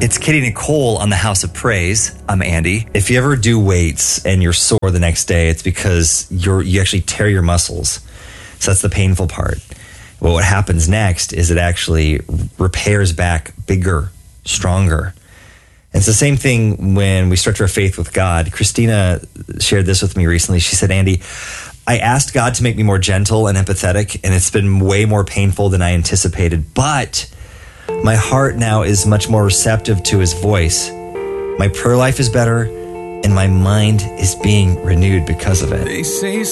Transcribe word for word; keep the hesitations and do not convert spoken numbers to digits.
It's Katie Nicole on the House of Praise. I'm Andy. If you ever do weights and you're sore the next day, it's because you're you actually tear your muscles. So that's the painful part. Well, what happens next is it actually repairs back bigger, stronger. And it's the same thing when we stretch our faith with God. Christina shared this with me recently. She said, Andy, I asked God to make me more gentle and empathetic, and it's been way more painful than I anticipated. But my heart now is much more receptive to his voice. My prayer life is better, and my mind is being renewed because of it. They say